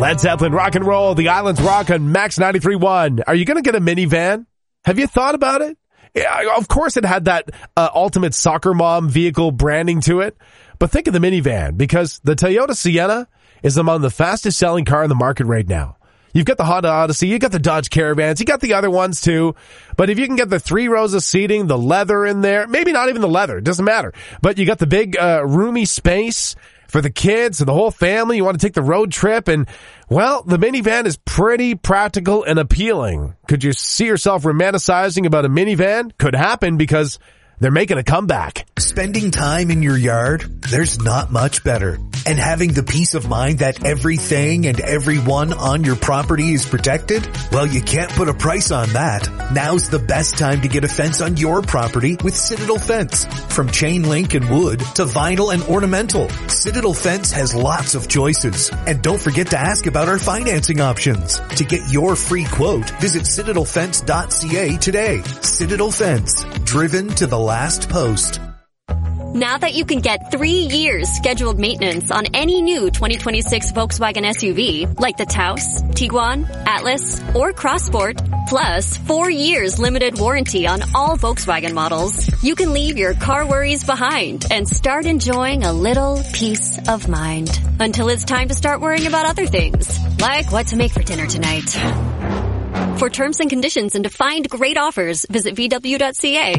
Led Zeppelin, rock and roll, the Islands rock on Max 93.1. Are you going to get a minivan? Have you thought about it? Yeah, of course it had that ultimate soccer mom vehicle branding to it. But think of the minivan, because the Toyota Sienna is among the fastest selling car in the market right now. You've got the Honda Odyssey, you got the Dodge Caravans, you got the other ones too. But if you can get the 3 rows of seating, the leather in there, maybe not even the leather, it doesn't matter. But you got the big roomy space for the kids and the whole family. You want to take the road trip, and well, the minivan is pretty practical and appealing. Could you see yourself romanticizing about a minivan? Could happen, because they're making a comeback. Spending time in your yard, there's not much better. And having the peace of mind that everything and everyone on your property is protected? Well, you can't put a price on that. Now's the best time to get a fence on your property with Citadel Fence. From chain link and wood to vinyl and ornamental, Citadel Fence has lots of choices. And don't forget to ask about our financing options. To get your free quote, visit citadelfence.ca today. Citadel Fence, driven to the last post. Now that you can get 3 years scheduled maintenance on any new 2026 Volkswagen SUV, like the Taos, Tiguan, Atlas, or Crossport, plus 4 years limited warranty on all Volkswagen models, you can leave your car worries behind and start enjoying a little peace of mind. Until it's time to start worrying about other things, like what to make for dinner tonight. For terms and conditions and to find great offers, visit VW.ca.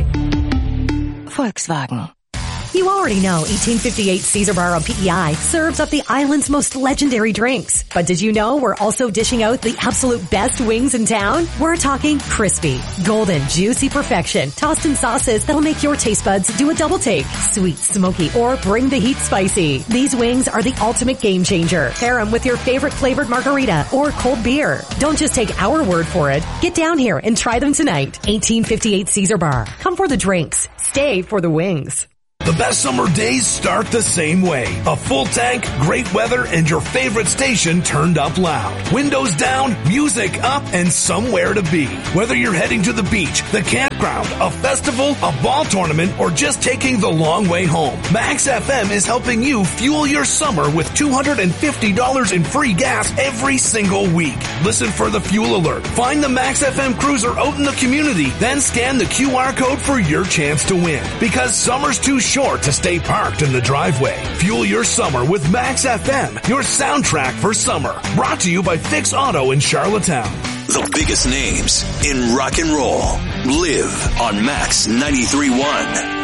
Volkswagen. You already know 1858 Caesar Bar on PEI serves up the island's most legendary drinks. But did you know we're also dishing out the absolute best wings in town? We're talking crispy, golden, juicy perfection, tossed in sauces that'll make your taste buds do a double take. Sweet, smoky, or bring the heat spicy. These wings are the ultimate game changer. Pair them with your favorite flavored margarita or cold beer. Don't just take our word for it. Get down here and try them tonight. 1858 Caesar Bar. Come for the drinks. Stay for the wings. The best summer days start the same way. A full tank, great weather, and your favorite station turned up loud. Windows down, music up, and somewhere to be. Whether you're heading to the beach, the campground, a festival, a ball tournament, or just taking the long way home, Max FM is helping you fuel your summer with $250 in free gas every single week. Listen for the fuel alert. Find the Max FM cruiser out in the community, then scan the QR code for your chance to win. Because summer's too short to stay parked in the driveway. Fuel your summer with Max FM, your soundtrack for summer. Brought to you by Fix Auto in Charlottetown. The biggest names in rock and roll live on Max 93.1.